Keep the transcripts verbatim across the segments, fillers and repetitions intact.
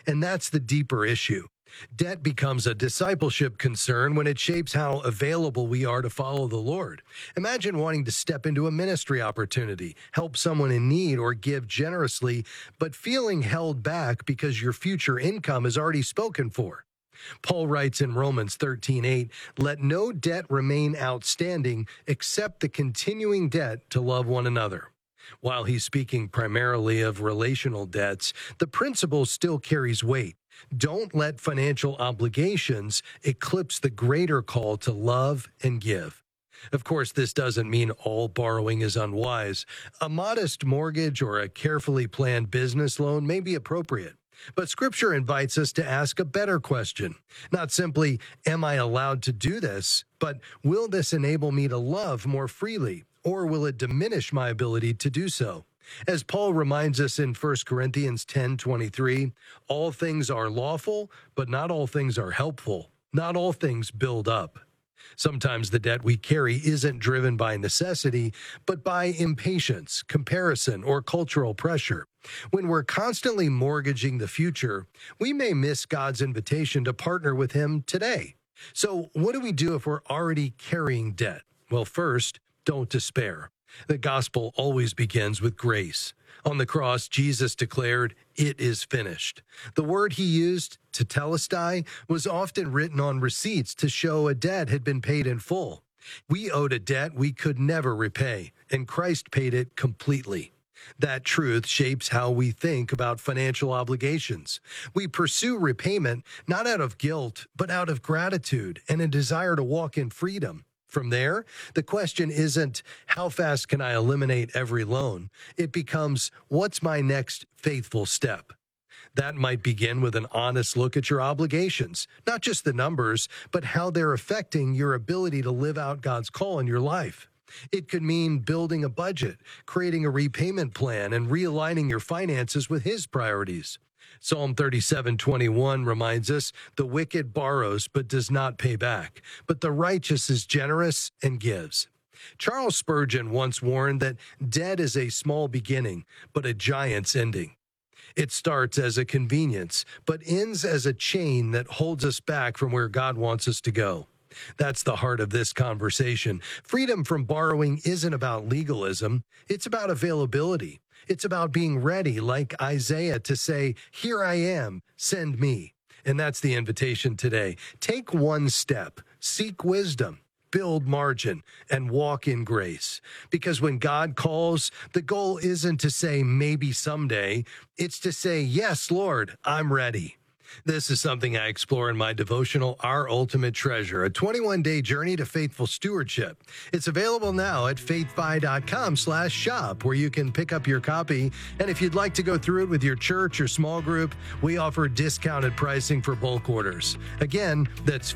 And that's the deeper issue. Debt becomes a discipleship concern when it shapes how available we are to follow the Lord. Imagine wanting to step into a ministry opportunity, help someone in need, or give generously, but feeling held back because your future income is already spoken for. Paul writes in Romans thirteen eight, "Let no debt remain outstanding except the continuing debt to love one another." While he's speaking primarily of relational debts, the principle still carries weight. Don't let financial obligations eclipse the greater call to love and give. Of course, this doesn't mean all borrowing is unwise. A modest mortgage or a carefully planned business loan may be appropriate. But Scripture invites us to ask a better question. Not simply, am I allowed to do this? But will this enable me to love more freely? Or will it diminish my ability to do so? As Paul reminds us in First Corinthians ten twenty-three, all things are lawful, but not all things are helpful. Not all things build up. Sometimes the debt we carry isn't driven by necessity, but by impatience, comparison, or cultural pressure. When we're constantly mortgaging the future, we may miss God's invitation to partner with Him today. So what do we do if we're already carrying debt? Well, first, don't despair. The gospel always begins with grace. On the cross, Jesus declared, "It is finished." The word he used, tetelestai, was often written on receipts to show a debt had been paid in full. We owed a debt we could never repay, and Christ paid it completely. That truth shapes how we think about financial obligations. We pursue repayment not out of guilt, but out of gratitude and a desire to walk in freedom. From there, the question isn't, how fast can I eliminate every loan? It becomes, what's my next faithful step? That might begin with an honest look at your obligations, not just the numbers, but how they're affecting your ability to live out God's call in your life. It could mean building a budget, creating a repayment plan, and realigning your finances with His priorities. Psalm thirty-seven twenty-one reminds us, "The wicked borrows but does not pay back, but the righteous is generous and gives." Charles Spurgeon once warned that debt is a small beginning, but a giant's ending. It starts as a convenience, but ends as a chain that holds us back from where God wants us to go. That's the heart of this conversation. Freedom from borrowing isn't about legalism. It's about availability. It's about being ready, like Isaiah, to say, "Here I am, send me." And that's the invitation today. Take one step, seek wisdom, build margin, and walk in grace. Because when God calls, the goal isn't to say maybe someday. It's to say, "Yes, Lord, I'm ready." This is something I explore in my devotional, Our Ultimate Treasure, a twenty-one day journey to faithful stewardship. It's available now at faithfi.com slash shop, where you can pick up your copy. And if you'd like to go through it with your church or small group, we offer discounted pricing for bulk orders. Again, that's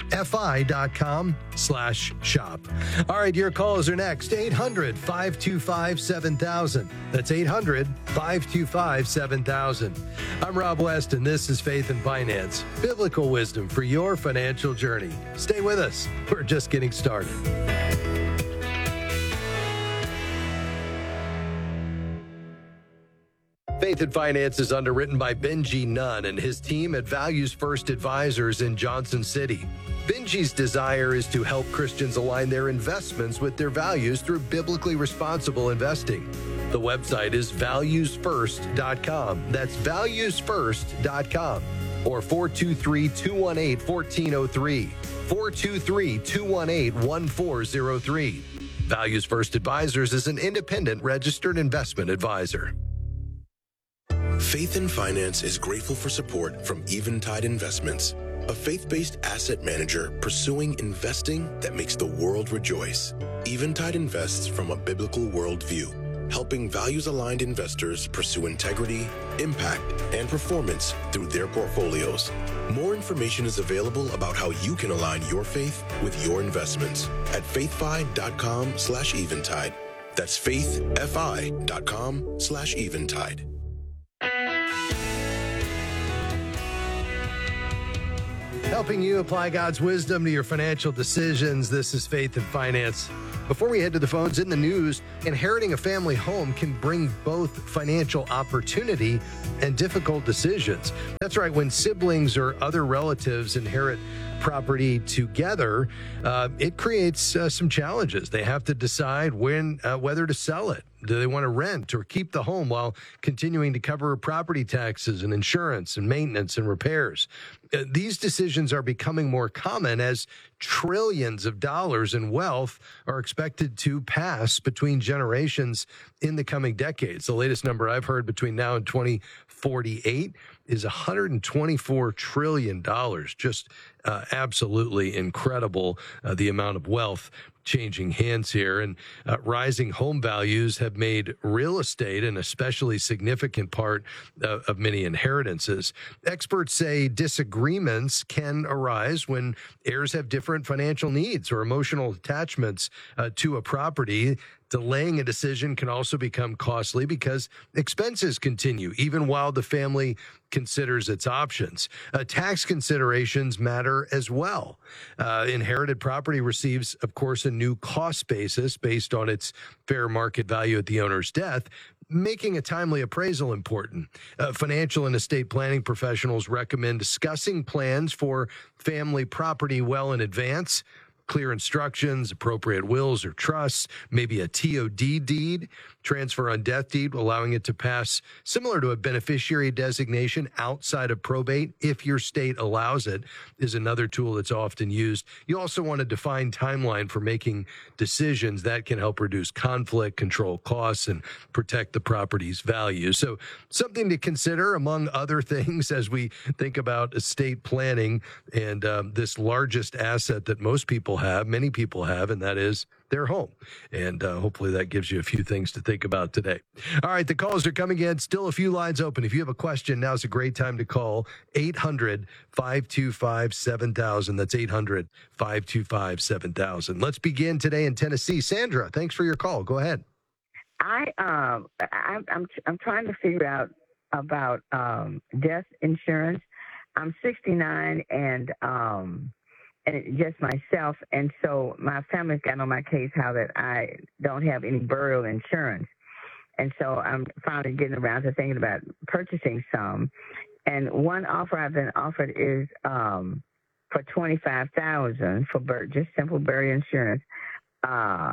faithfi.com slash shop. All right, your calls are next. eight hundred, five two five, seven thousand. That's eight hundred, five two five, seven thousand. I'm Rob West, and this is Faith and Finance, biblical wisdom for your financial journey. Stay with us. We're just getting started. Faith and Finance is underwritten by Benji Nunn and his team at Values First Advisors in Johnson City. Benji's desire is to help Christians align their investments with their values through biblically responsible investing. The website is values first dot com. That's values first dot com. Or four two three, two one eight, one four zero three. four two three, two one eight, one four zero three. Values First Advisors is an independent registered investment advisor. Faith and Finance is grateful for support from Eventide Investments, a faith-based asset manager pursuing investing that makes the world rejoice. Eventide invests from a biblical worldview, helping values-aligned investors pursue integrity, impact, and performance through their portfolios. More information is available about how you can align your faith with your investments at faithfi.com slash eventide. That's faithfi.com slash eventide. Helping you apply God's wisdom to your financial decisions. This is Faith and Finance. Before we head to the phones, in the news, inheriting a family home can bring both financial opportunity and difficult decisions. That's right, when siblings or other relatives inherit property together, uh, it creates uh, some challenges. They have to decide when uh, whether to sell it. Do they want to rent or keep the home while continuing to cover property taxes and insurance and maintenance and repairs? Uh, these decisions are becoming more common as trillions of dollars in wealth are expected to pass between generations in the coming decades. The latest number I've heard between now and twenty forty-eight is one hundred twenty-four trillion dollars. Just uh, absolutely incredible, uh, the amount of wealth changing hands here. And uh, rising home values have made real estate an especially significant part uh, of many inheritances. Experts say disagreements can arise when heirs have different financial needs or emotional attachments uh, to a property. Delaying a decision can also become costly because expenses continue, even while the family considers its options. Uh, tax considerations matter as well. Uh, inherited property receives, of course, a new cost basis based on its fair market value at the owner's death, making a timely appraisal important. Uh, financial and estate planning professionals recommend discussing plans for family property well in advance. Clear instructions, appropriate wills or trusts, maybe a T O D deed, transfer on death deed, allowing it to pass similar to a beneficiary designation outside of probate, if your state allows it, is another tool that's often used. You also want a defined timeline for making decisions that can help reduce conflict, control costs, and protect the property's value. So something to consider, among other things, as we think about estate planning and um, this largest asset that most people have, many people have, and that is their home. And uh, hopefully that gives you a few things to think about today. All right, the calls are coming in. Still a few lines open. If you have a question, now's a great time to call eight hundred, five two five, seven thousand. That's eight hundred, five two five, seven thousand. Let's begin today in Tennessee. Sandra, thanks for your call. Go ahead. I um I, I'm I'm trying to figure out about um death insurance. I'm sixty-nine and um. and just myself, and so my family's got on my case how that I don't have any burial insurance, and so I'm finally getting around to thinking about purchasing some. And one offer I've been offered is um, for twenty-five thousand dollars for bur- just simple burial insurance. Uh,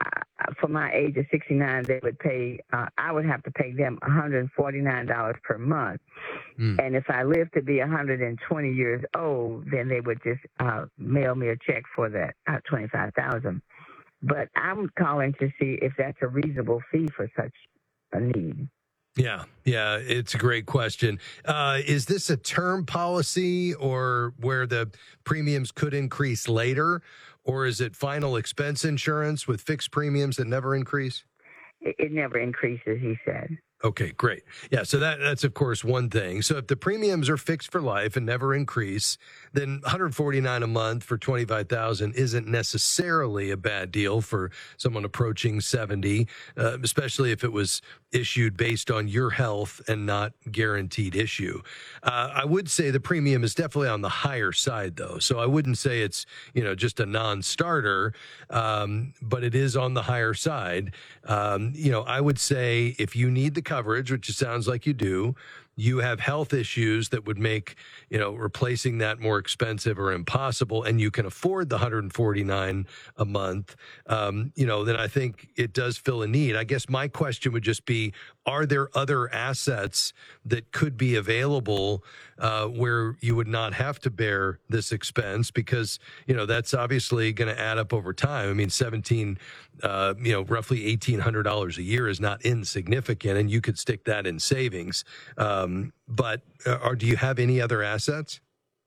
for my age of sixty-nine, they would pay. Uh, I would have to pay them one hundred forty-nine dollars per month. Mm. And if I live to be one hundred twenty years old, then they would just uh, mail me a check for that uh, twenty-five thousand dollars. But I'm calling to see if that's a reasonable fee for such a need. Yeah, yeah, it's a great question. Uh, is this a term policy or where the premiums could increase later? Or is it final expense insurance with fixed premiums that never increase? It, it never increases, he said. Okay, great. Yeah, so that that's, of course, one thing. So if the premiums are fixed for life and never increase, then one hundred forty-nine dollars a month for twenty-five thousand dollars isn't necessarily a bad deal for someone approaching seventy, uh, especially if it was issued based on your health and not guaranteed issue. Uh, I would say the premium is definitely on the higher side, though. So I wouldn't say it's, you know, just a non-starter, um, but it is on the higher side. Um, you know, I would say if you need the coverage, which it sounds like you do, you have health issues that would make, you know, replacing that more expensive or impossible, and you can afford the one hundred forty-nine a month, um, you know, then I think it does fill a need. I guess my question would just be, are there other assets that could be available uh, where you would not have to bear this expense? Because, you know, that's obviously going to add up over time. I mean, seventeen, uh, you know, roughly eighteen hundred dollars a year is not insignificant, and you could stick that in savings. Um, but uh, or do you have any other assets?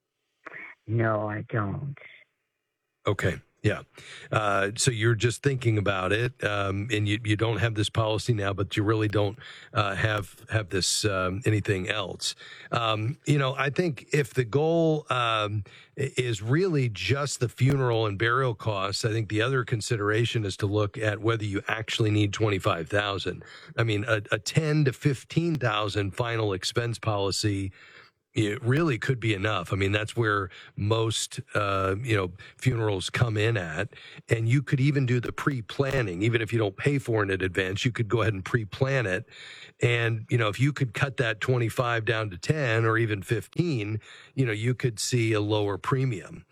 No, I don't. Okay. Yeah. Uh, so you're just thinking about it, um, and you, you don't have this policy now, but you really don't uh, have have this um, anything else. Um, you know, I think if the goal um, is really just the funeral and burial costs, I think the other consideration is to look at whether you actually need twenty-five thousand dollars. I mean, a, a ten to fifteen thousand dollars final expense policy it really could be enough. I mean, that's where most, uh, you know, funerals come in at. And you could even do the pre-planning, even if you don't pay for it in advance, you could go ahead and pre-plan it. And, you know, if you could cut that twenty-five down to ten or even fifteen, you know, you could see a lower premium.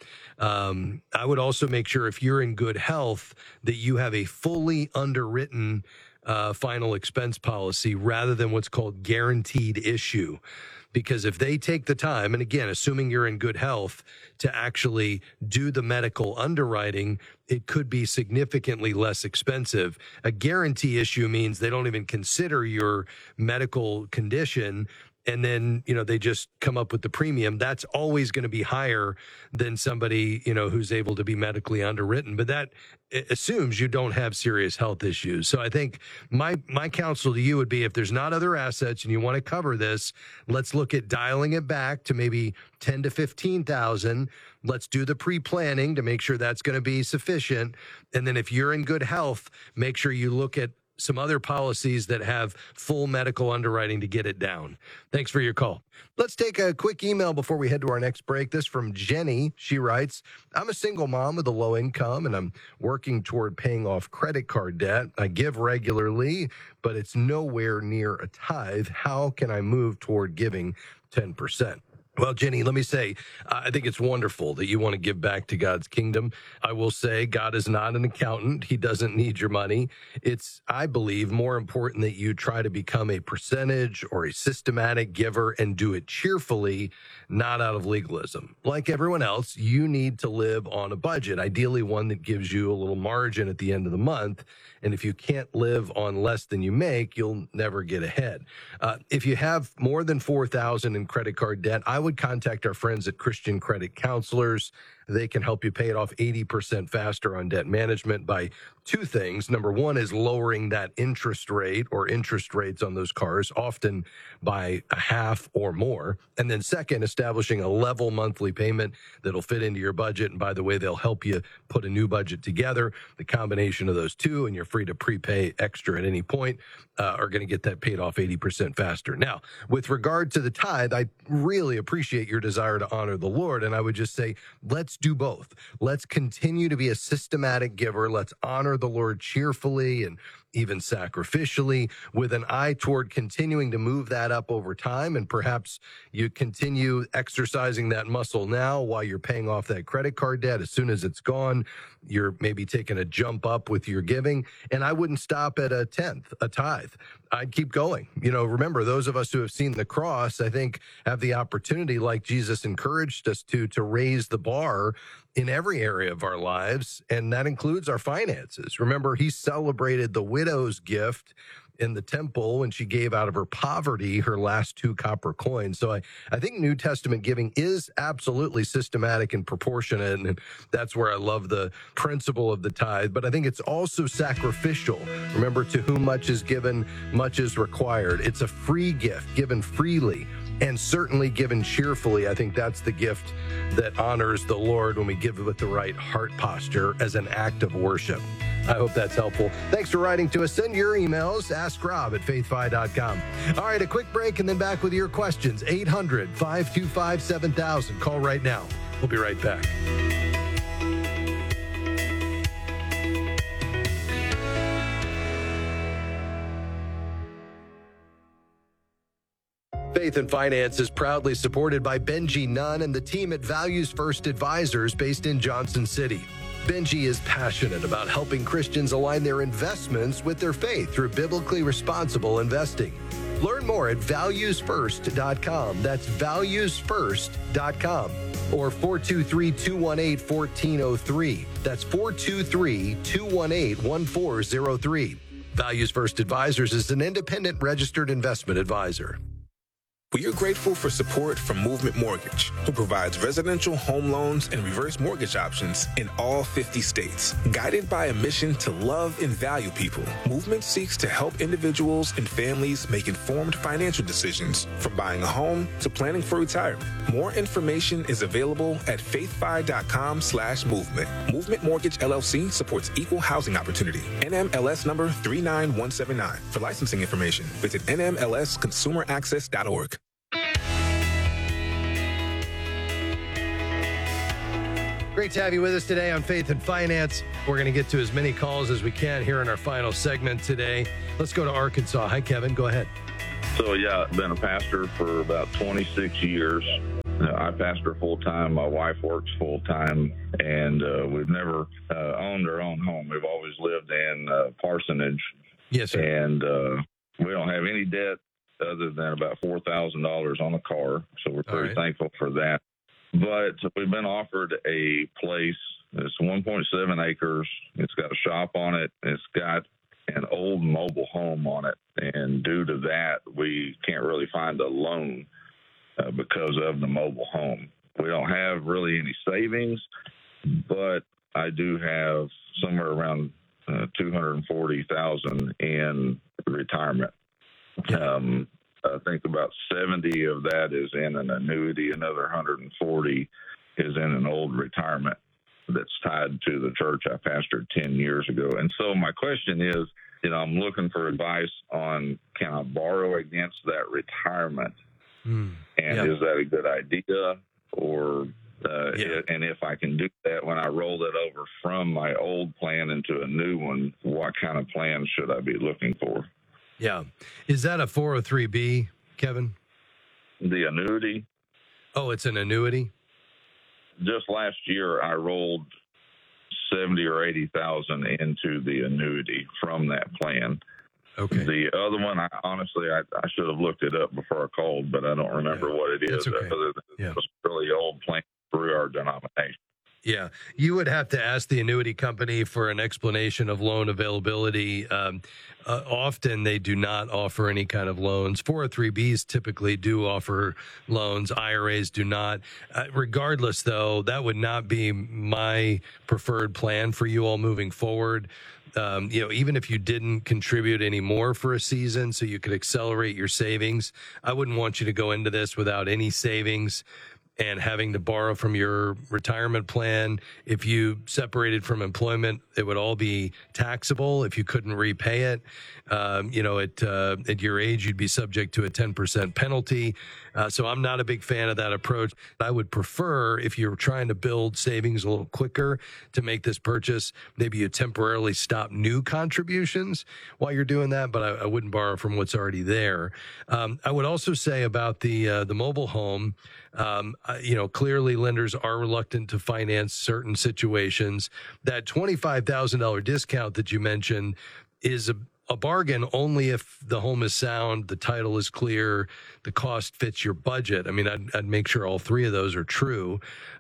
Um, I would also make sure if you're in good health that you have a fully underwritten uh, final expense policy rather than what's called guaranteed issue. Because if they take the time, and again, assuming you're in good health, to actually do the medical underwriting, it could be significantly less expensive. A guarantee issue means they don't even consider your medical condition, and then, you know, they just come up with the premium. That's always going to be higher than somebody, you know, who's able to be medically underwritten. But that assumes you don't have serious health issues. So I think my my counsel to you would be, if there's not other assets and you want to cover this, let's look at dialing it back to maybe ten to fifteen thousand. Let's do the pre-planning to make sure that's going to be sufficient. And then if you're in good health, make sure you look at some other policies that have full medical underwriting to get it down. Thanks for your call. Let's take a quick email before we head to our next break. This from Jenny. She writes, I'm a single mom with a low income, and I'm working toward paying off credit card debt. I give regularly, but it's nowhere near a tithe. How can I move toward giving ten percent? Well, Jenny, let me say, uh, I think it's wonderful that you want to give back to God's kingdom. I will say God is not an accountant. He doesn't need your money. It's, I believe, more important that you try to become a percentage or a systematic giver and do it cheerfully, not out of legalism. Like everyone else, you need to live on a budget, ideally one that gives you a little margin at the end of the month. And if you can't live on less than you make, you'll never get ahead. Uh, if you have more than four thousand dollars in credit card debt, I would contact our friends at Christian Credit Counselors. They can help you pay it off eighty percent faster on debt management by two things. Number one is lowering that interest rate or interest rates on those cars, often by a half or more. And then second, establishing a level monthly payment that'll fit into your budget. And by the way, they'll help you put a new budget together. The combination of those two, and you're free to prepay extra at any point, uh, are going to get that paid off eighty percent faster. Now, with regard to the tithe, I really appreciate your desire to honor the Lord. And I would just say, let's do both. Let's continue to be a systematic giver. Let's honor the Lord cheerfully and even sacrificially, with an eye toward continuing to move that up over time. And perhaps you continue exercising that muscle now while you're paying off that credit card debt. As soon as it's gone, you're maybe taking a jump up with your giving. And I wouldn't stop at a tenth, a tithe. I'd keep going. You know, remember, those of us who have seen the cross, I think, have the opportunity, like Jesus encouraged us to, to raise the bar in every area of our lives, and that includes our finances. Remember, he celebrated the widow's gift in the temple when she gave out of her poverty her last two copper coins. So I, I think New Testament giving is absolutely systematic and proportionate, and that's where I love the principle of the tithe. But I think it's also sacrificial. Remember, to whom much is given, much is required. It's a free gift given freely, and certainly given cheerfully. I think that's the gift that honors the Lord when we give with the right heart posture as an act of worship. I hope that's helpful. Thanks for writing to us. Send your emails. Ask Rob at faith fi dot com. All right, a quick break and then back with your questions. eight hundred, five two five, seven thousand. Call right now. We'll be right back. Faith and Finance is proudly supported by Benji Nunn and the team at Values First Advisors based in Johnson City. Benji is passionate about helping Christians align their investments with their faith through biblically responsible investing. Learn more at values first dot com. That's values first dot com. Or four two three, two one eight, one four zero three. That's four two three, two one eight, one four zero three. Values First Advisors is an independent registered investment advisor. We are grateful for support from Movement Mortgage, who provides residential home loans and reverse mortgage options in all fifty states. Guided by a mission to love and value people, Movement seeks to help individuals and families make informed financial decisions, from buying a home to planning for retirement. More information is available at faithfi.com slash movement. Movement Mortgage, L L C supports equal housing opportunity. N M L S number three nine one seven nine. For licensing information, visit N M L S consumer access dot org. Great to have you with us today on Faith and Finance. We're going to get to as many calls as we can here in our final segment today. Let's go to Arkansas. Hi, Kevin. Go ahead. So, yeah, I've been a pastor for about twenty-six years. Uh, I pastor full-time. My wife works full-time, and uh, we've never uh, owned our own home. We've always lived in uh, parsonage. Yes, sir. And uh, we don't have any debt other than about four thousand dollars on a car, so we're pretty right. thankful for that. But we've been offered a place. It's one point seven acres. It's got a shop on it. It's got an old mobile home on it. And due to that, we can't really find a loan uh, because of the mobile home. We don't have really any savings, but I do have somewhere around uh, two hundred forty thousand dollars in retirement. Um, I think about seventy of that is in an annuity. Another one hundred forty is in an old retirement that's tied to the church I pastored ten years ago. And so my question is, you know, I'm looking for advice on, can I borrow against that retirement? Mm, and yeah. is that a good idea? Or, uh, Yeah. and if I can do that, when I roll it over from my old plan into a new one, what kind of plan should I be looking for? Yeah. Is that a four oh three B, Kevin? The annuity? Oh, it's an annuity? Just last year, I rolled seventy or eighty thousand into the annuity from that plan. Okay. The other one, I, honestly, I, I should have looked it up before I called, but I don't remember Yeah, what it is. that's okay. Other than Yeah. it was a really old plan through our denomination. Yeah, you would have to ask the annuity company for an explanation of loan availability. Um, uh, often they do not offer any kind of loans. four oh three Bs typically do offer loans. I R As do not. Uh, regardless, though, that would not be my preferred plan for you all moving forward. Um, you know, even if you didn't contribute any more for a season so you could accelerate your savings, I wouldn't want you to go into this without any savings and having to borrow from your retirement plan. If you separated from employment, it would all be taxable if you couldn't repay it. Um, you know, at uh, at your age, you'd be subject to a ten percent penalty. Uh, so I'm not a big fan of that approach. I would prefer, if you're trying to build savings a little quicker to make this purchase, maybe you temporarily stop new contributions while you're doing that, but I, I wouldn't borrow from what's already there. Um, I would also say about the uh, the mobile home, Um, uh, you know, clearly lenders are reluctant to finance certain situations. That twenty-five thousand dollars discount that you mentioned is a, a bargain only if the home is sound, the title is clear, the cost fits your budget. I mean, I'd, I'd make sure all three of those are true.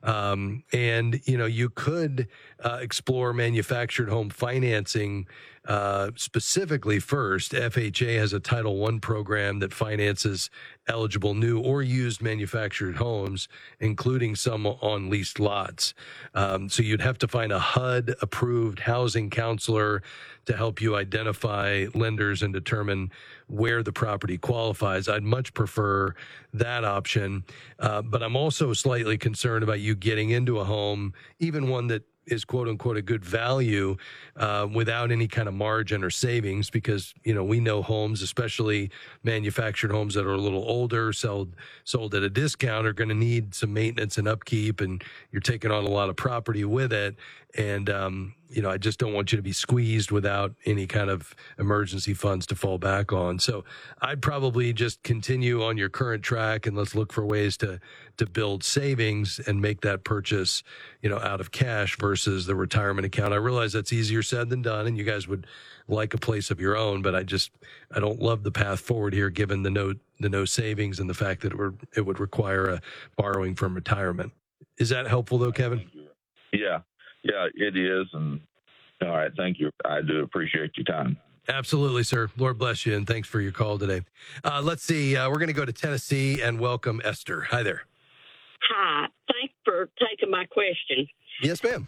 Um, and, you know, you could uh, explore manufactured home financing uh, specifically first. F H A has a Title One program that finances eligible new or used manufactured homes, including some on leased lots. Um, so you'd have to find a H U D-approved housing counselor to help you identify lenders and determine where the property qualifies. I'd much prefer that option, uh, but I'm also slightly concerned about you getting into a home, even one that is quote unquote a good value, uh, without any kind of margin or savings, because, you know, we know homes, especially manufactured homes that are a little older, sold, sold at a discount, are going to need some maintenance and upkeep, and you're taking on a lot of property with it. And, um, you know, I just don't want you to be squeezed without any kind of emergency funds to fall back on. So I'd probably just continue on your current track, and let's look for ways to, to build savings and make that purchase, you know, out of cash versus the retirement account. I realize that's easier said than done, and you guys would like a place of your own, but I just, I don't love the path forward here, given the no, the no savings and the fact that it would, it would require a borrowing from retirement. Is that helpful though, Kevin? Yeah. Yeah, it is. And all right, thank you. I do appreciate your time. Absolutely, sir. Lord bless you, and thanks for your call today. Uh, let's see. Uh, we're going to go to Tennessee and welcome Esther. Hi there. Hi. Thanks for taking my question. Yes, ma'am.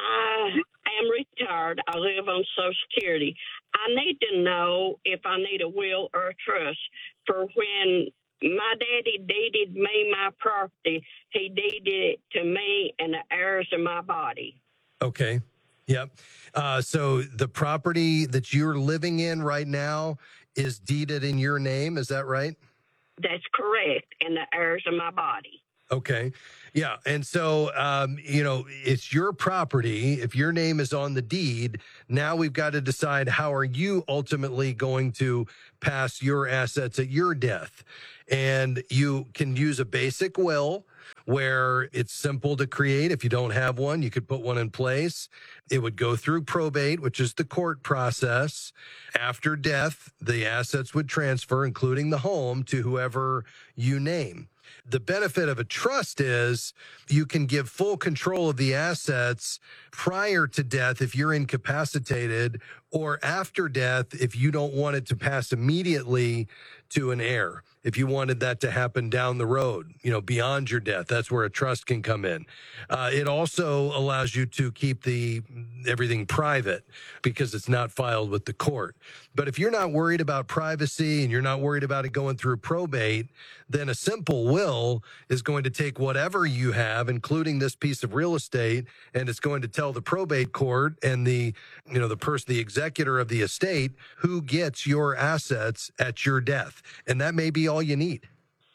I am retired. I live on Social Security. I need to know if I need a will or a trust for when my daddy deeded me my property. He deeded it to me and the heirs of my body. Okay. Yep. Uh, so the property that you're living in right now is deeded in your name. Is that right? That's correct. And the heirs of my body. Okay. Yeah. And so, um, you know, it's your property. If your name is on the deed, now we've got to decide how are you ultimately going to pass your assets at your death. And you can use a basic will where it's simple to create. If you don't have one, you could put one in place. It would go through probate, which is the court process. After death, the assets would transfer, including the home, to whoever you name. The benefit of a trust is you can give full control of the assets prior to death if you're incapacitated, or after death if you don't want it to pass immediately to an heir. If you wanted that to happen down the road, you know, beyond your death, that's where a trust can come in. Uh, it also allows you to keep the everything private because it's not filed with the court. But if you're not worried about privacy and you're not worried about it going through probate, then a simple will is going to take whatever you have, including this piece of real estate, and it's going to tell the probate court and the, you know, the person, the executor of the estate, who gets your assets at your death. And that may be all you need.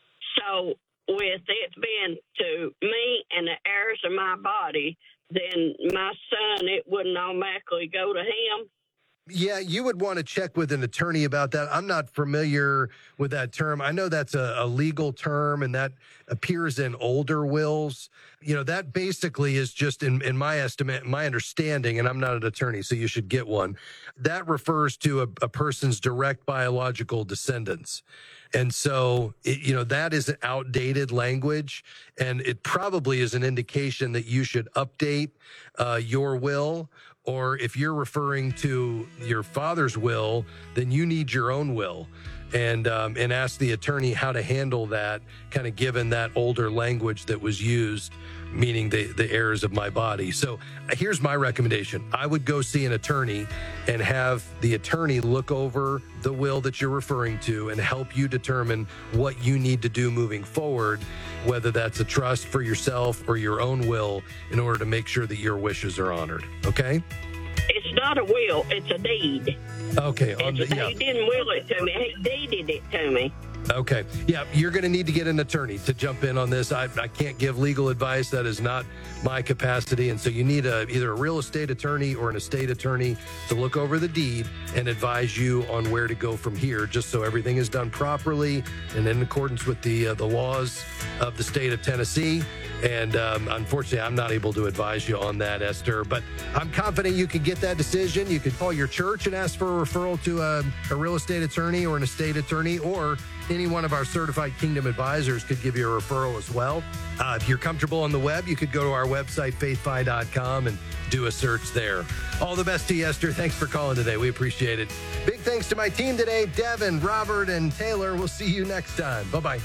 So with it being to me and the heirs of my body, then my son, it wouldn't automatically go to him. Yeah, you would want to check with an attorney about that. I'm not familiar with that term. I know that's a, a legal term, and that appears in older wills. You know, that basically is just, in, in my estimate, my understanding, and I'm not an attorney, so you should get one. That refers to a, a person's direct biological descendants. And so, it, you know, that is an outdated language, and it probably is an indication that you should update uh, your will. Or if you're referring to your father's will, then you need your own will, and um, and ask the attorney how to handle that, kind of given that older language that was used, meaning the, the heirs of my body. So here's my recommendation. I would go see an attorney and have the attorney look over the will that you're referring to and help you determine what you need to do moving forward, whether that's a trust for yourself or your own will, in order to make sure that your wishes are honored. Okay? It's not a will, it's a deed. Okay. On the, yeah. He didn't will it to me, he deeded it to me. Okay. Yeah, you're going to need to get an attorney to jump in on this. I, I can't give legal advice. That is not my capacity. And so you need a, either a real estate attorney or an estate attorney to look over the deed and advise you on where to go from here, just so everything is done properly and in accordance with the uh, the laws of the state of Tennessee. And um, unfortunately, I'm not able to advise you on that, Esther. But I'm confident you can get that decision. You can call your church and ask for a referral to a, a real estate attorney or an estate attorney, or any one of our certified Kingdom advisors could give you a referral as well. Uh, if you're comfortable on the web, you could go to our website, faith fi dot com, and do a search there. All the best to you, Esther. Thanks for calling today. We appreciate it. Big thanks to my team today, Devin, Robert, and Taylor. We'll see you next time. Bye-bye.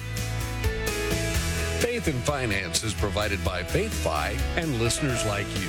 Faith and Finance is provided by FaithFi and listeners like you.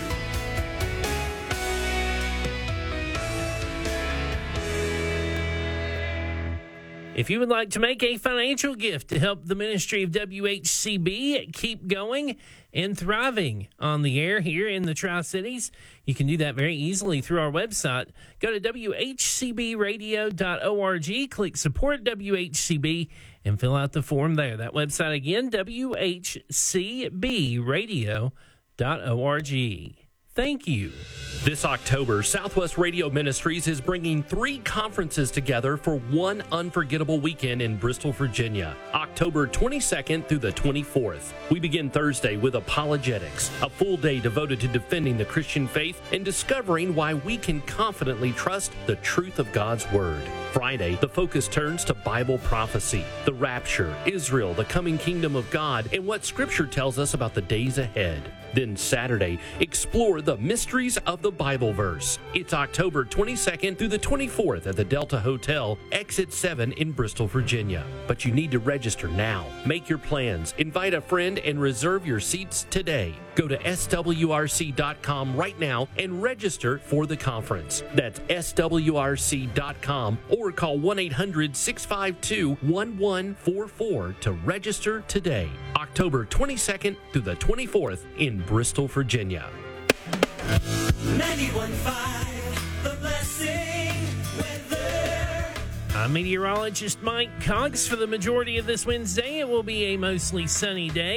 If you would like to make a financial gift to help the ministry of W H C B keep going and thriving on the air here in the Tri-Cities, you can do that very easily through our website. Go to w h c b radio dot org, click Support W H C B, and fill out the form there. That website again, w h c b radio dot org. Thank you. This October, Southwest Radio Ministries is bringing three conferences together for one unforgettable weekend in Bristol, Virginia, October twenty-second through the twenty-fourth. We begin Thursday with Apologetics, a full day devoted to defending the Christian faith and discovering why we can confidently trust the truth of God's Word. Friday, the focus turns to Bible prophecy, the rapture, Israel, the coming kingdom of God, and what Scripture tells us about the days ahead. Then Saturday, explore the mysteries of the Bible verse. It's October twenty-second through the twenty-fourth at the Delta Hotel, Exit seven in Bristol, Virginia. But you need to register now. Make your plans, invite a friend, and reserve your seats today. Go to s w r c dot com right now and register for the conference. That's s w r c dot com or call one eight hundred six five two one one four four to register today. October twenty-second through the twenty-fourth in Bristol, Virginia. ninety-one point five The Blessing Weather. I'm meteorologist Mike Cox. For the majority of this Wednesday, it will be a mostly sunny day.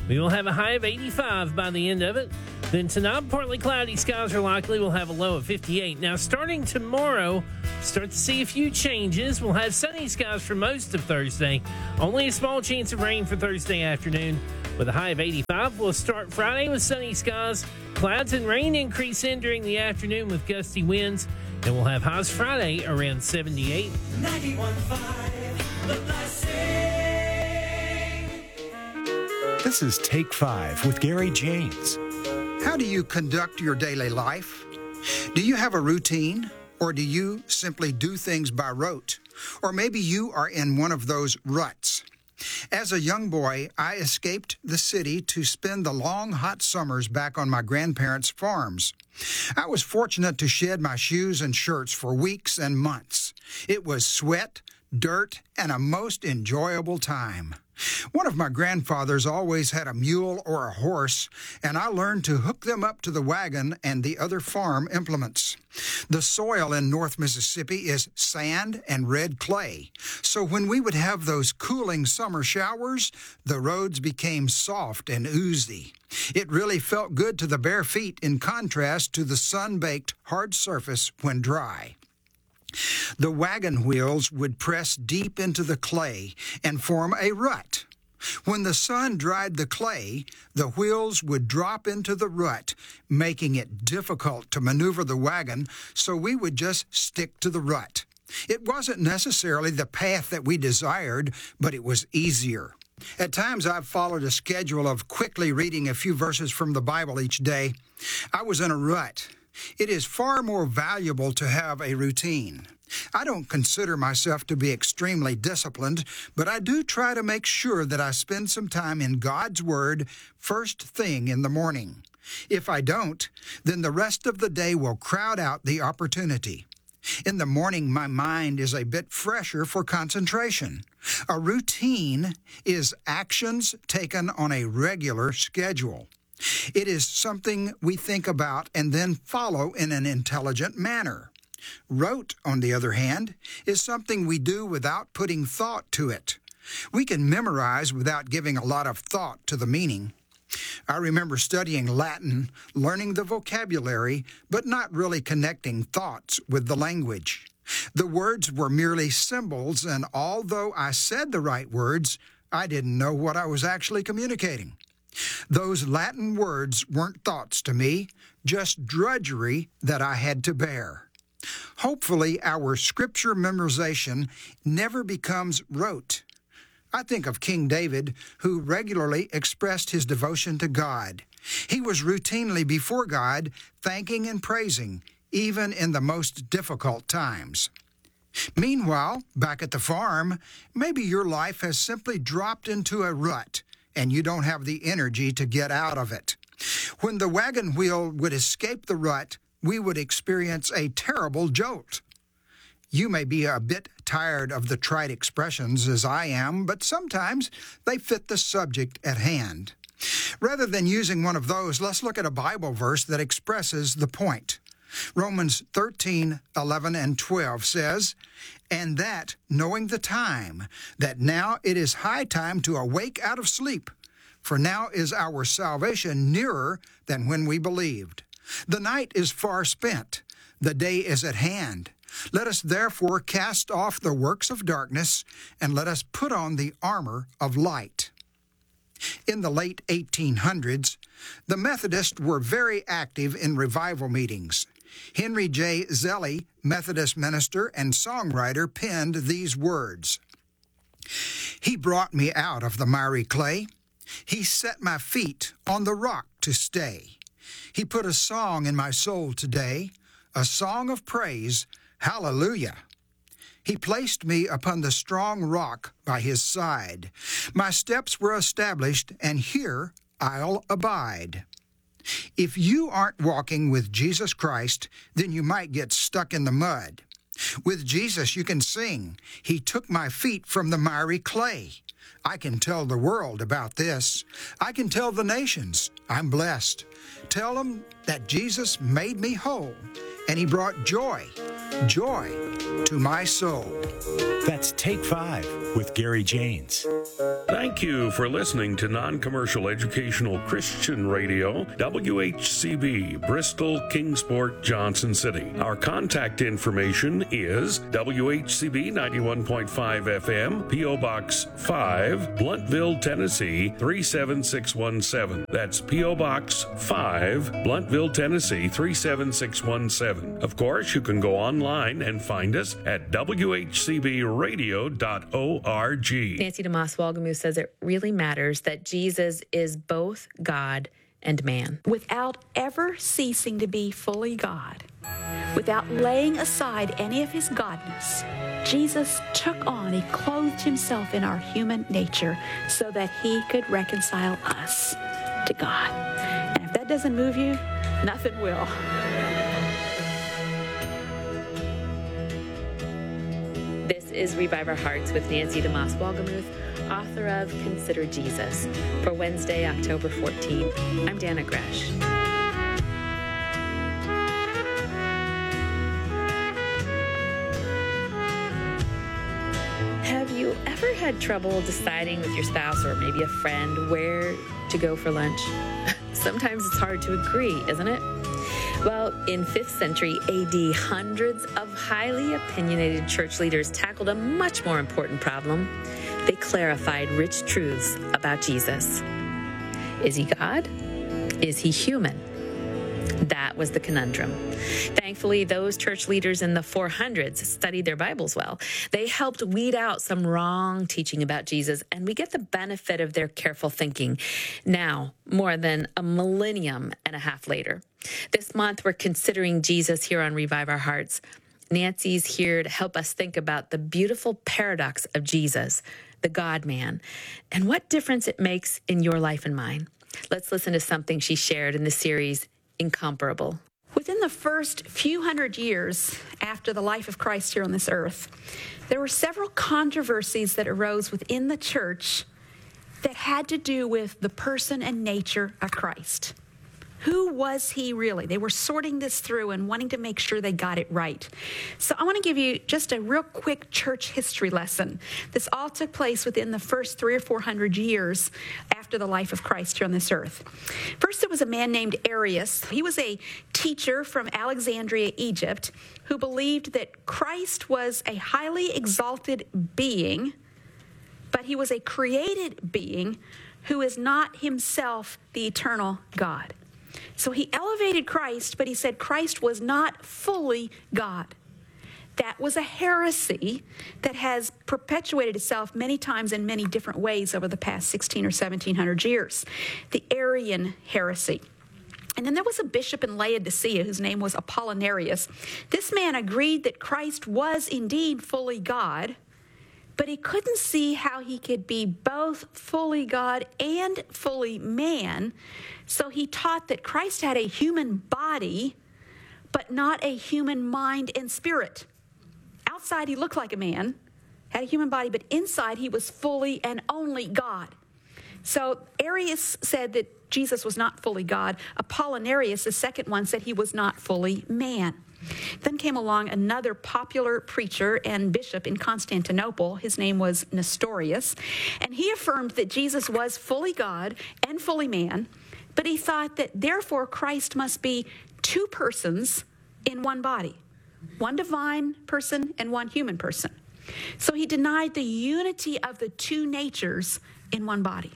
We will have a high of eighty-five by the end of it. Then tonight, partly cloudy skies are likely. We'll have a low of fifty-eight. Now, starting tomorrow, start to see a few changes. We'll have sunny skies for most of Thursday. Only a small chance of rain for Thursday afternoon with a high of eighty-five. We'll start Friday with sunny skies. Clouds and rain increase in during the afternoon with gusty winds. And we'll have highs Friday around seventy-eight. ninety-one point five, The Blessing. This is Take Five with Gary James. How do you conduct your daily life? Do you have a routine, or do you simply do things by rote? Or maybe you are in one of those ruts. As a young boy, I escaped the city to spend the long, hot summers back on my grandparents' farms. I was fortunate to shed my shoes and shirts for weeks and months. It was sweat, dirt, and a most enjoyable time. One of my grandfathers always had a mule or a horse, and I learned to hook them up to the wagon and the other farm implements. The soil in North Mississippi is sand and red clay, so when we would have those cooling summer showers, the roads became soft and oozy. It really felt good to the bare feet in contrast to the sun-baked hard surface when dry. The wagon wheels would press deep into the clay and form a rut. When the sun dried the clay, the wheels would drop into the rut, making it difficult to maneuver the wagon, so we would just stick to the rut. It wasn't necessarily the path that we desired, but it was easier. At times I've followed a schedule of quickly reading a few verses from the Bible each day. I was in a rut. It is far more valuable to have a routine. I don't consider myself to be extremely disciplined, but I do try to make sure that I spend some time in God's Word first thing in the morning. If I don't, then the rest of the day will crowd out the opportunity. In the morning, my mind is a bit fresher for concentration. A routine is actions taken on a regular schedule. It is something we think about and then follow in an intelligent manner. Rote, on the other hand, is something we do without putting thought to it. We can memorize without giving a lot of thought to the meaning. I remember studying Latin, learning the vocabulary, but not really connecting thoughts with the language. The words were merely symbols, and although I said the right words, I didn't know what I was actually communicating. Those Latin words weren't thoughts to me, just drudgery that I had to bear. Hopefully, our scripture memorization never becomes rote. I think of King David, who regularly expressed his devotion to God. He was routinely before God, thanking and praising, even in the most difficult times. Meanwhile, back at the farm, maybe your life has simply dropped into a rut, and you don't have the energy to get out of it. When the wagon wheel would escape the rut, we would experience a terrible jolt. You may be a bit tired of the trite expressions, as I am, but sometimes they fit the subject at hand. Rather than using one of those, let's look at a Bible verse that expresses the point. Romans thirteen, eleven, and twelve says, "And that, knowing the time, that now it is high time to awake out of sleep, for now is our salvation nearer than when we believed. The night is far spent, the day is at hand. Let us therefore cast off the works of darkness, and let us put on the armor of light." In the late eighteen hundreds, the Methodists were very active in revival meetings. Henry J. Zelli, Methodist minister and songwriter, penned these words, "He brought me out of the miry clay. He set my feet on the rock to stay. He put a song in my soul today, a song of praise, hallelujah. He placed me upon the strong rock by his side. My steps were established, and here I'll abide." If you aren't walking with Jesus Christ, then you might get stuck in the mud. With Jesus, you can sing, "He took my feet from the miry clay." I can tell the world about this. I can tell the nations I'm blessed. Tell them that Jesus made me whole, and he brought joy, joy to my soul. That's Take Five with Gary James. Thank you for listening to Non-Commercial Educational Christian Radio, W H C B, Bristol, Kingsport, Johnson City. Our contact information is W H C B ninety-one point five F M, P O Box five, Bluntville, Tennessee three seven six one seven. That's P O Box five, Bluntville, Tennessee three seven six one seven. Of course, you can go online and find us at w h c b radio dot org. Nancy DeMoss Walgamuth says it really matters that Jesus is both God and man. Without ever ceasing to be fully God, without laying aside any of his godness, Jesus took on, he clothed himself in our human nature so that he could reconcile us to God. And if that doesn't move you, nothing will. This is Revive Our Hearts with Nancy DeMoss Walgamuth, author of Consider Jesus, for Wednesday, October fourteenth. I'm Dana Gresh. Have you ever had trouble deciding with your spouse or maybe a friend where to go for lunch? Sometimes it's hard to agree, isn't it? Well, in fifth century A D, hundreds of highly opinionated church leaders tackled a much more important problem. They clarified rich truths about Jesus. Is he God? Is he human? That was the conundrum. Thankfully, those church leaders in the four hundreds studied their Bibles well. They helped weed out some wrong teaching about Jesus, and we get the benefit of their careful thinking now, more than a millennium and a half later. This month, we're considering Jesus here on Revive Our Hearts. Nancy's here to help us think about the beautiful paradox of Jesus, the God-man, and what difference it makes in your life and mine. Let's listen to something she shared in the series, Incomparable. Within the first few hundred years after the life of Christ here on this earth, there were several controversies that arose within the church that had to do with the person and nature of Christ. Who was he really? They were sorting this through and wanting to make sure they got it right. So I want to give you just a real quick church history lesson. This all took place within the first three or four hundred years after the life of Christ here on this earth. First, there was a man named Arius. He was a teacher from Alexandria, Egypt, who believed that Christ was a highly exalted being, but he was a created being who is not himself the eternal God. So he elevated Christ, but he said Christ was not fully God. That was a heresy that has perpetuated itself many times in many different ways over the past sixteen or seventeen hundred years. The Arian heresy. And then there was a bishop in Laodicea whose name was Apollinarius. This man agreed that Christ was indeed fully God, but he couldn't see how he could be both fully God and fully man. So he taught that Christ had a human body, but not a human mind and spirit. Outside, he looked like a man, had a human body, but inside, he was fully and only God. So Arius said that Jesus was not fully God. Apollinarius, the second one, said he was not fully man. Then came along another popular preacher and bishop in Constantinople. His name was Nestorius, and he affirmed that Jesus was fully God and fully man, but he thought that therefore Christ must be two persons in one body, one divine person and one human person. So he denied the unity of the two natures in one body.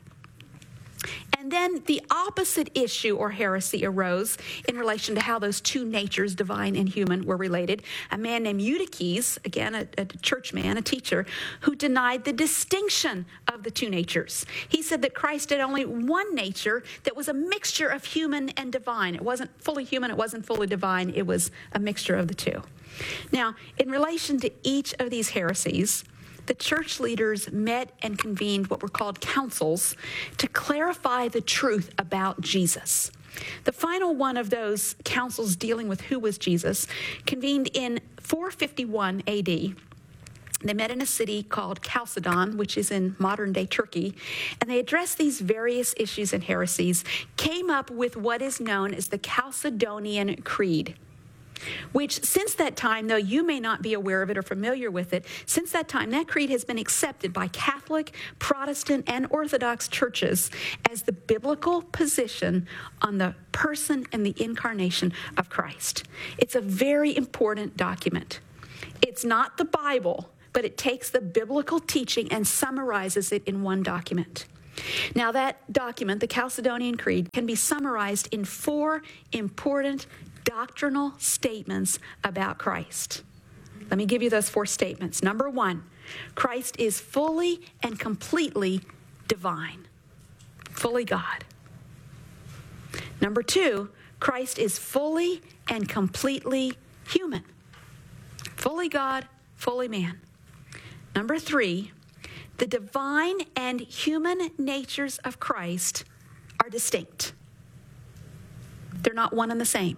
And then the opposite issue or heresy arose in relation to how those two natures, divine and human, were related. A man named Eutyches, again, a, a church man, a teacher, who denied the distinction of the two natures. He said that Christ had only one nature that was a mixture of human and divine. It wasn't fully human, it wasn't fully divine, it was a mixture of the two. Now, in relation to each of these heresies, the church leaders met and convened what were called councils to clarify the truth about Jesus. The final one of those councils dealing with who was Jesus convened in four fifty-one A D. They met in a city called Chalcedon, which is in modern-day Turkey, and they addressed these various issues and heresies, came up with what is known as the Chalcedonian Creed. which since that time, though you may not be aware of it or familiar with it, since that time, that creed has been accepted by Catholic, Protestant, and Orthodox churches as the biblical position on the person and the incarnation of Christ. It's a very important document. It's not the Bible, but it takes the biblical teaching and summarizes it in one document. Now, that document, the Chalcedonian Creed, can be summarized in four important doctrinal statements about Christ. Let me give you those four statements. Number one, Christ is fully and completely divine, fully God. Number two, Christ is fully and completely human, fully God, fully man. Number three, the divine and human natures of Christ are distinct. They're not one and the same.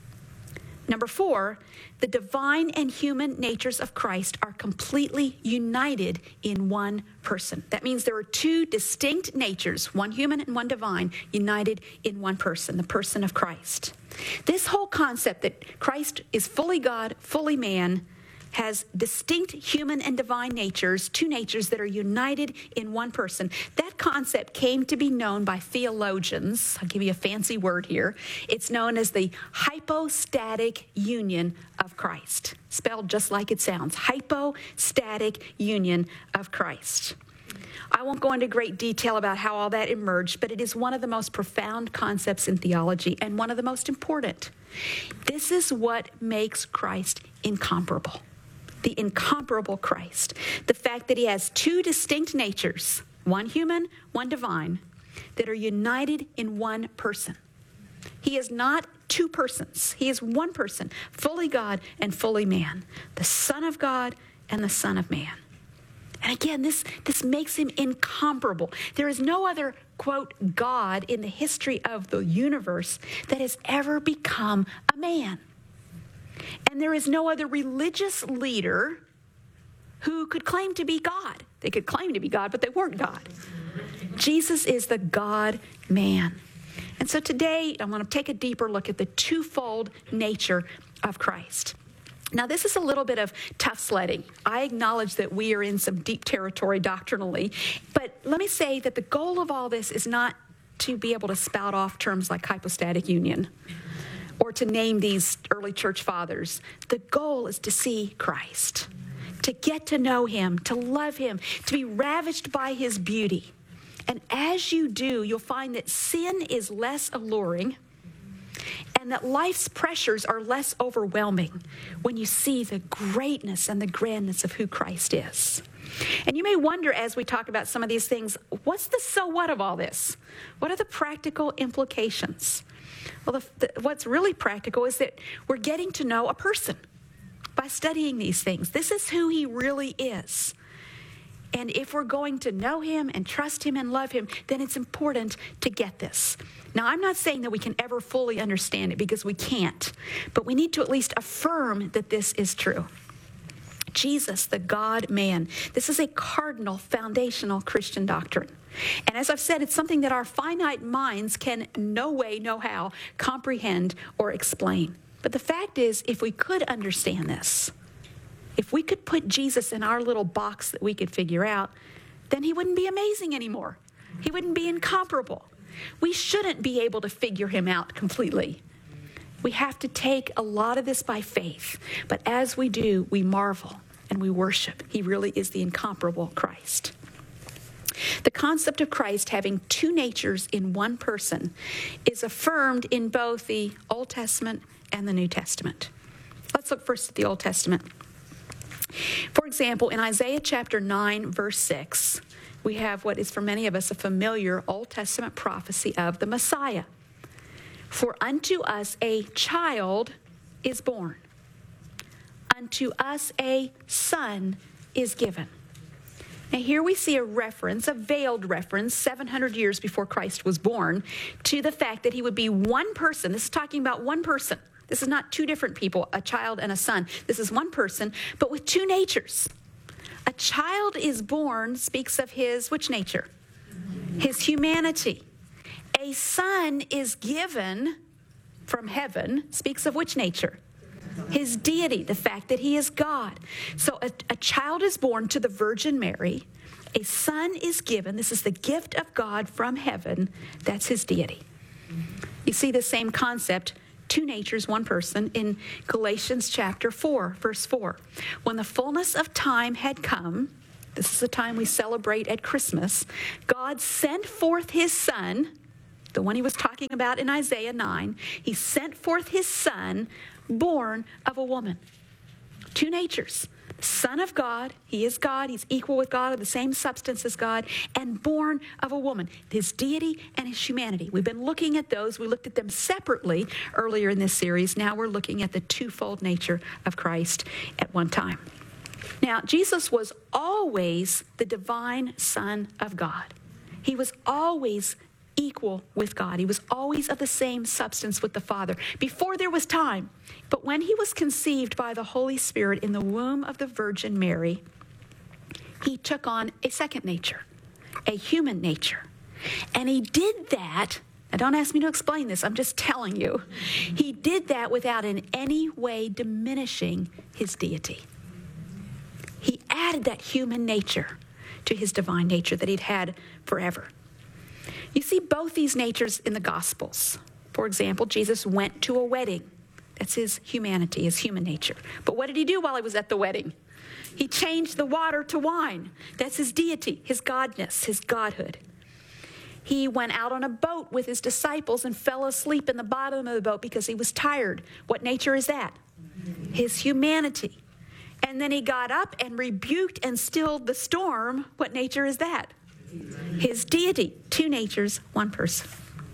Number four, the divine and human natures of Christ are completely united in one person. That means there are two distinct natures, one human and one divine, united in one person, the person of Christ. This whole concept that Christ is fully God, fully man, has distinct human and divine natures, two natures that are united in one person. That concept came to be known by theologians. I'll give you a fancy word here. It's known as the hypostatic union of Christ, spelled just like it sounds, hypostatic union of Christ. I won't go into great detail about how all that emerged, but it is one of the most profound concepts in theology and one of the most important. This is what makes Christ incomparable. The incomparable Christ. The fact that he has two distinct natures, one human, one divine, that are united in one person. He is not two persons. He is one person, fully God and fully man, the Son of God and the Son of man. And again, this, this makes him incomparable. There is no other, quote, God in the history of the universe that has ever become a man. And there is no other religious leader who could claim to be God. They could claim to be God, but they weren't God. Jesus is the God-man. And so today, I want to take a deeper look at the twofold nature of Christ. Now, this is a little bit of tough sledding. I acknowledge that we are in some deep territory doctrinally, but let me say that the goal of all this is not to be able to spout off terms like hypostatic union or to name these early church fathers. The goal is to see Christ, to get to know him, to love him, to be ravished by his beauty. And as you do, you'll find that sin is less alluring and that life's pressures are less overwhelming when you see the greatness and the grandness of who Christ is. And you may wonder, as we talk about some of these things, what's the so what of all this? What are the practical implications? Well, the, the, what's really practical is that we're getting to know a person by studying these things. This is who he really is. And if we're going to know him and trust him and love him, then it's important to get this. Now, I'm not saying that we can ever fully understand it, because we can't, but we need to at least affirm that this is true. Jesus, the God-man. This is a cardinal, foundational Christian doctrine. And as I've said, it's something that our finite minds can no way, no how comprehend or explain. But the fact is, if we could understand this, if we could put Jesus in our little box that we could figure out, then he wouldn't be amazing anymore. He wouldn't be incomparable. We shouldn't be able to figure him out completely. We have to take a lot of this by faith. But as we do, we marvel and we worship. He really is the incomparable Christ. The concept of Christ having two natures in one person is affirmed in both the Old Testament and the New Testament. Let's look first at the Old Testament. For example, in Isaiah chapter nine, verse six, we have what is for many of us a familiar Old Testament prophecy of the Messiah. For unto us a child is born, unto us a son is given. Now here we see a reference, a veiled reference, seven hundred years before Christ was born, to the fact that he would be one person. This is talking about one person. This is not two different people, a child and a son. This is one person, but with two natures. A child is born speaks of his, which nature? His humanity. A son is given from heaven speaks of which nature? His deity, the fact that he is God. So a, a child is born to the Virgin Mary. A son is given. This is the gift of God from heaven. That's his deity. You see the same concept, two natures, one person, in Galatians chapter four, verse four. When the fullness of time had come, this is the time we celebrate at Christmas, God sent forth his son, the one he was talking about in Isaiah nine. He sent forth his son, born of a woman. Two natures. Son of God, he is God, he's equal with God, of the same substance as God, and born of a woman, his deity and his humanity. We've been looking at those. We looked at them separately earlier in this series. Now we're looking at the twofold nature of Christ at one time. Now, Jesus was always the divine Son of God. He was always equal with God. He was always of the same substance with the Father before there was time. But when he was conceived by the Holy Spirit in the womb of the Virgin Mary, he took on a second nature, a human nature. And he did that, now don't ask me to explain this, I'm just telling you. He did that without in any way diminishing his deity. He added that human nature to his divine nature that he'd had forever. You see both these natures in the Gospels. For example, Jesus went to a wedding. That's his humanity, his human nature. But what did he do while he was at the wedding? He changed the water to wine. That's his deity, his godness, his godhood. He went out on a boat with his disciples and fell asleep in the bottom of the boat because he was tired. What nature is that? His humanity. And then he got up and rebuked and stilled the storm. What nature is that? His deity. Two natures, one person.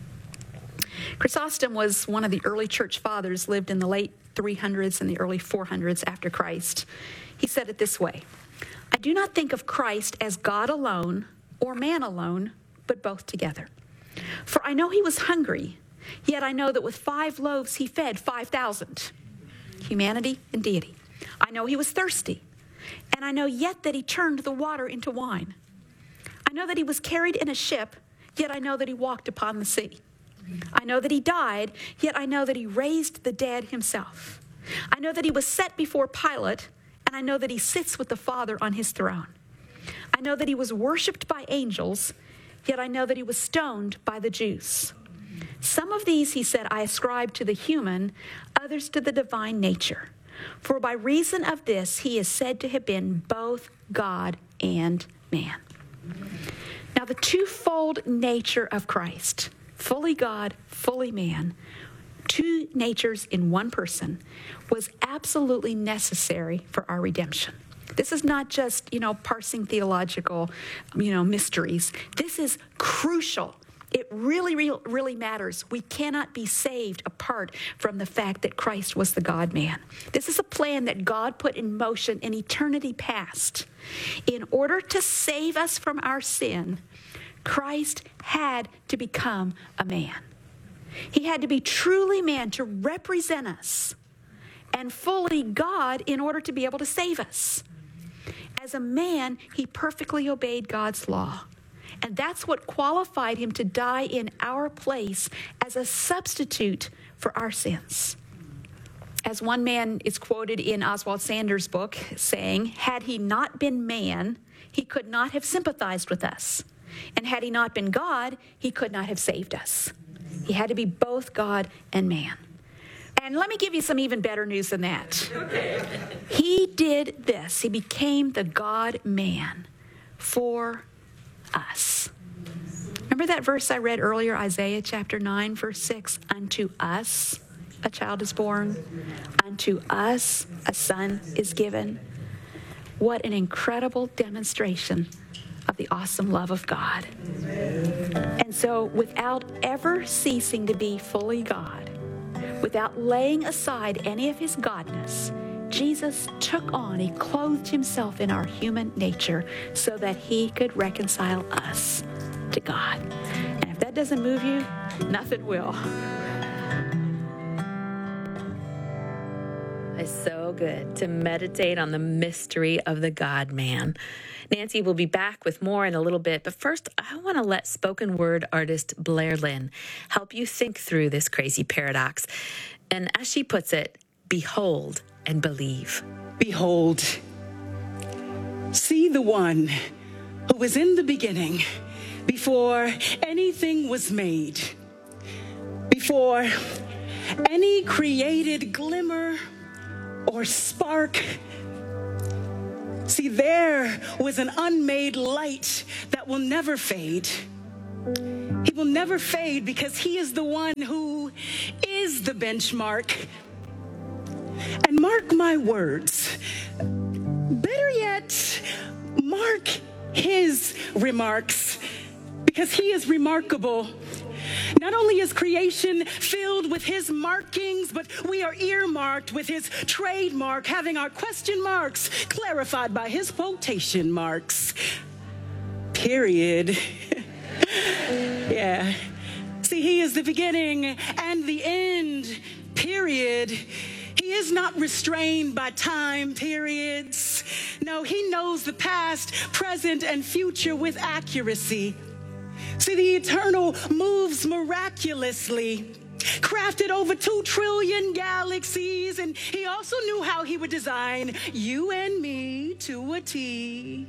Chrysostom was one of the early church fathers, lived in the late three hundreds and the early four hundreds after Christ. He said it this way: I do not think of Christ as God alone or man alone, but both together. For I know he was hungry, yet I know that with five loaves he fed five thousand. Humanity and deity. I know he was thirsty, and I know yet that he turned the water into wine. I know that he was carried in a ship, yet I know that he walked upon the sea. I know that he died, yet I know that he raised the dead himself. I know that he was set before Pilate, and I know that he sits with the Father on his throne. I know that he was worshipped by angels, yet I know that he was stoned by the Jews. Some of these, he said, I ascribe to the human, others to the divine nature. For by reason of this, he is said to have been both God and man. Now, the twofold nature of Christ, fully God, fully man, two natures in one person, was absolutely necessary for our redemption. This is not just, you know, parsing theological, you know, mysteries. This is crucial. It really, really, really matters. We cannot be saved apart from the fact that Christ was the God-man. This is a plan that God put in motion in eternity past. In order to save us from our sin, Christ had to become a man. He had to be truly man to represent us, and fully God in order to be able to save us. As a man, he perfectly obeyed God's law. And that's what qualified him to die in our place as a substitute for our sins. As one man is quoted in Oswald Sanders' book saying, had he not been man, he could not have sympathized with us. And had he not been God, he could not have saved us. He had to be both God and man. And let me give you some even better news than that. He did this. He became the God-man for us. Remember that verse I read earlier, Isaiah chapter nine, verse six? Unto us a child is born. Unto us a son is given. What an incredible demonstration of the awesome love of God. And so, without ever ceasing to be fully God, without laying aside any of his godness, Jesus took on, he clothed himself in our human nature so that he could reconcile us to God. And if that doesn't move you, nothing will. It's so good to meditate on the mystery of the God-man. Nancy will be back with more in a little bit, but first I want to let spoken word artist Blair Lynn help you think through this crazy paradox. And as she puts it, behold and believe. Behold, see the one who was in the beginning, before anything was made, before any created glimmer or spark. See, there was an unmade light that will never fade. He will never fade because he is the one who is the benchmark. And mark my words, better yet, mark his remarks, because he is remarkable. Not only is creation filled with his markings, but we are earmarked with his trademark, having our question marks clarified by his quotation marks. Period. Yeah. See, he is the beginning and the end. Period. He is not restrained by time periods. No, he knows the past, present, and future with accuracy. See, the eternal moves miraculously, crafted over two trillion galaxies, and he also knew how he would design you and me to a T.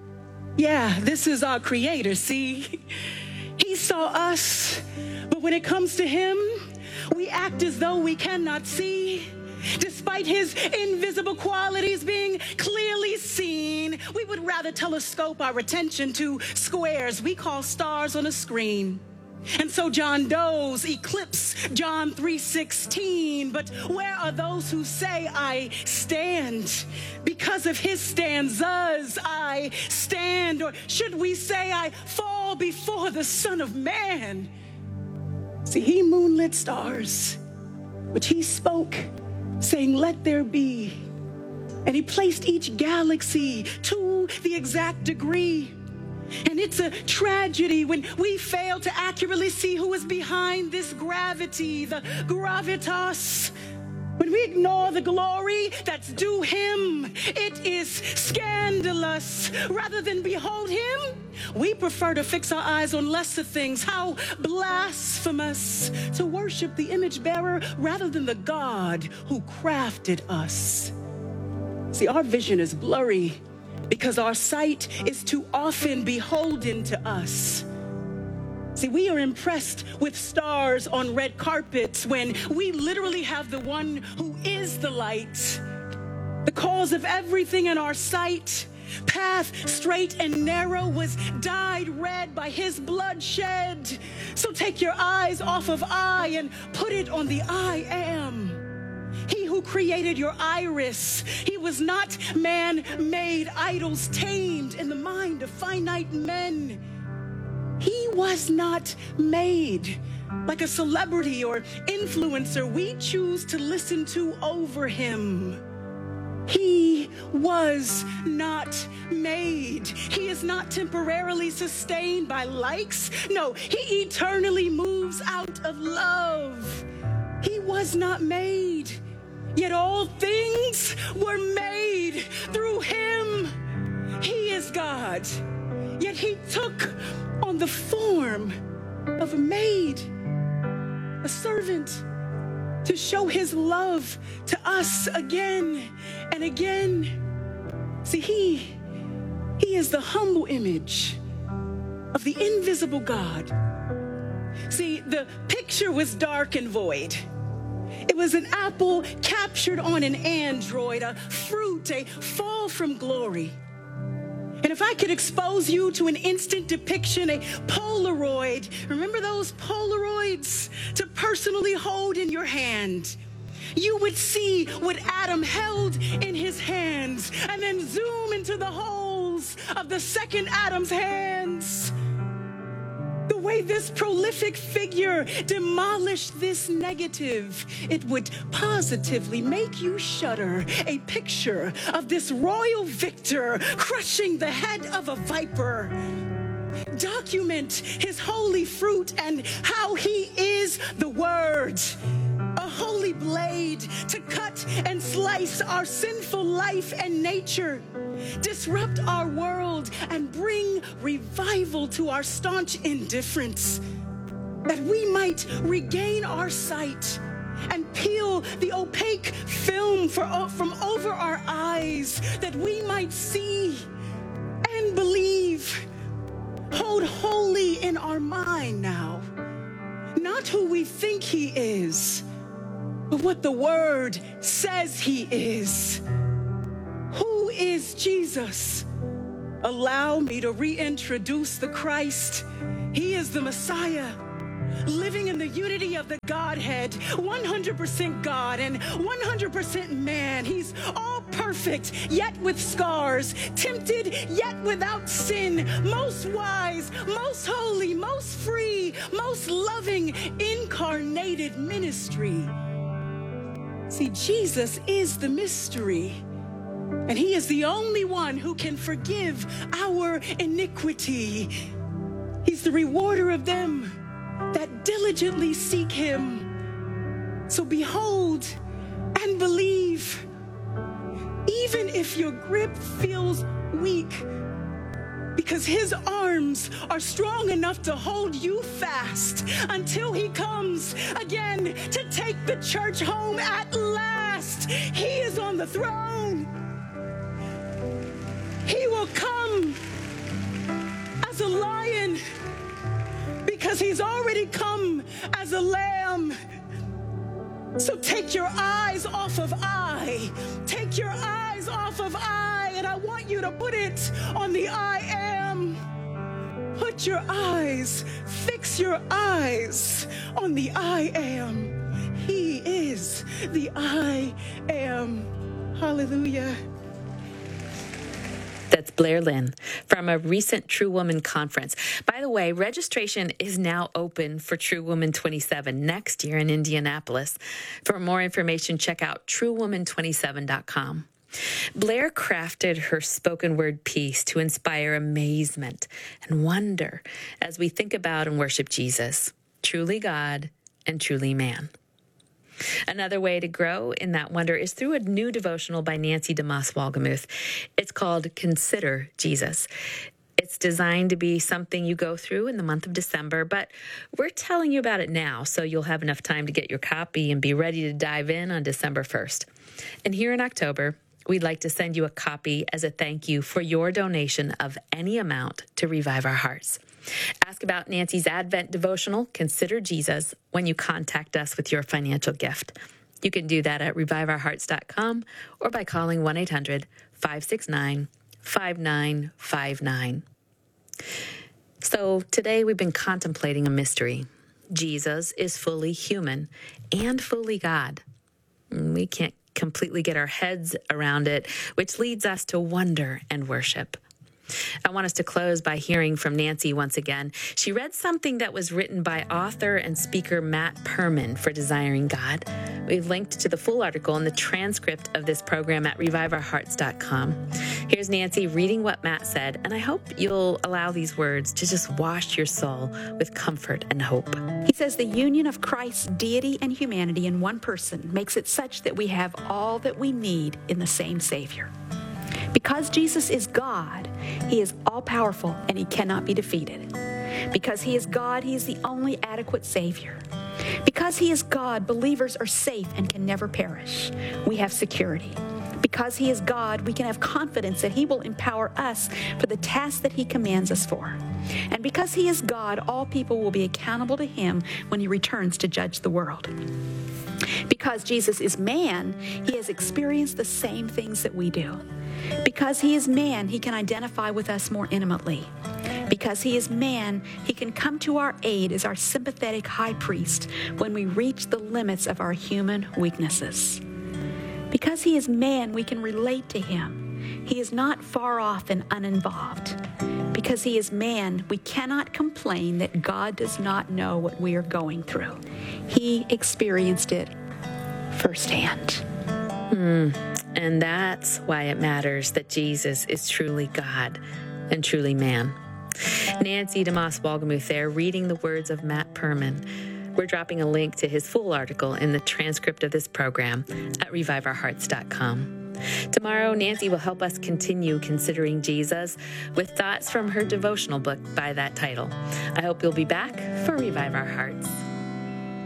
Yeah, this is our creator, see? He saw us, but when it comes to him, we act as though we cannot see. Despite his invisible qualities being clearly seen, we would rather telescope our attention to squares we call stars on a screen. And so John Doe's eclipse John three sixteen. But where are those who say I stand? Because of his stanzas I stand. Or should we say I fall before the Son of Man? See, he moonlit stars, which he spoke, saying, let there be. And he placed each galaxy to the exact degree. And it's a tragedy when we fail to accurately see who is behind this gravity, the gravitas. When we ignore the glory that's due him, it is scandalous. Rather than behold him, we prefer to fix our eyes on lesser things. How blasphemous to worship the image bearer rather than the God who crafted us. See, our vision is blurry because our sight is too often beholden to us. See, we are impressed with stars on red carpets when we literally have the one who is the light, the cause of everything in our sight. Path straight and narrow was dyed red by his bloodshed. So take your eyes off of I and put it on the I am. He who created your iris, he was not man-made idols tamed in the mind of finite men. He was not made like a celebrity or influencer we choose to listen to over him. He was not made. He is not temporarily sustained by likes. No, he eternally moves out of love. He was not made. Yet all things were made through him. He is God. Yet he took on the form of a maid, a servant, to show his love to us again and again. See, he, he is the humble image of the invisible God. See, the picture was dark and void. It was an apple captured on an android, a fruit, a fall from glory. And if I could expose you to an instant depiction, a Polaroid, remember those Polaroids, to personally hold in your hand, you would see what Adam held in his hands and then zoom into the holes of the second Adam's hands. The way this prolific figure demolished this negative, it would positively make you shudder. A picture of this royal victor crushing the head of a viper. Document his holy fruit and how he is the word. A holy blade to cut and slice our sinful life and nature. Disrupt our world and bring revival to our staunch indifference, that we might regain our sight and peel the opaque film for, from over our eyes that we might see and believe. Hold holy in our mind now, not who we think he is, but what the word says he is. Who is Jesus? Allow me to reintroduce the Christ. He is the Messiah, living in the unity of the Godhead, one hundred percent God and one hundred percent man. He's all perfect, yet with scars, tempted, yet without sin, most wise, most holy, most free, most loving, incarnated ministry. See, Jesus is the mystery, and he is the only one who can forgive our iniquity. He's the rewarder of them that diligently seek him. So behold and believe. Even if your grip feels weak, because his arms are strong enough to hold you fast until he comes again to take the church home at last. He is on the throne. He will come as a lion because he's already come as a lamb. So take your eyes off of I. Take your eyes off of I, and I want you to put it on the I am. Put your eyes, fix your eyes on the I am. He is the I am. Hallelujah. That's Blair Lynn from a recent True Woman conference. By the way, registration is now open for True Woman twenty-seven next year in Indianapolis. For more information, check out true woman twenty-seven dot com. Blair crafted her spoken word piece to inspire amazement and wonder as we think about and worship Jesus, truly God and truly man. Another way to grow in that wonder is through a new devotional by Nancy DeMoss Wolgemuth. It's called Consider Jesus. It's designed to be something you go through in the month of December, but we're telling you about it now so you'll have enough time to get your copy and be ready to dive in on December first. And here in October, we'd like to send you a copy as a thank you for your donation of any amount to Revive Our Hearts. Ask about Nancy's Advent devotional, Consider Jesus, when you contact us with your financial gift. You can do that at revive our hearts dot com or by calling one eight hundred five six nine five nine five nine. So today we've been contemplating a mystery. Jesus is fully human and fully God. We can't completely get our heads around it, which leads us to wonder and worship. I want us to close by hearing from Nancy once again. She read something that was written by author and speaker Matt Perman for Desiring God. We've linked to the full article and the transcript of this program at revive our hearts dot com. Here's Nancy reading what Matt said, and I hope you'll allow these words to just wash your soul with comfort and hope. He says the union of Christ's deity and humanity in one person makes it such that we have all that we need in the same Savior. Because Jesus is God, he is all-powerful and he cannot be defeated. Because he is God, he is the only adequate Savior. Because he is God, believers are safe and can never perish. We have security. Because he is God, we can have confidence that he will empower us for the task that he commands us for. And because he is God, all people will be accountable to him when he returns to judge the world. Because Jesus is man, he has experienced the same things that we do. Because he is man, he can identify with us more intimately. Because he is man, he can come to our aid as our sympathetic high priest when we reach the limits of our human weaknesses. Because he is man, we can relate to him. He is not far off and uninvolved. Because he is man, we cannot complain that God does not know what we are going through. He experienced it firsthand. Hmm. And that's why it matters that Jesus is truly God and truly man. Nancy DeMoss Wolgemuth there reading the words of Matt Perman. We're dropping a link to his full article in the transcript of this program at revive our hearts dot com. Tomorrow, Nancy will help us continue considering Jesus with thoughts from her devotional book by that title. I hope you'll be back for Revive Our Hearts.